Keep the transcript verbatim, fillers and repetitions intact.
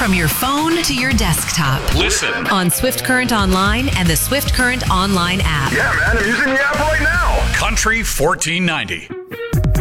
from your phone to your desktop. Listen on Swift Current Online and the Swift Current Online app. Yeah, man, I'm using the app right now. Country fourteen ninety.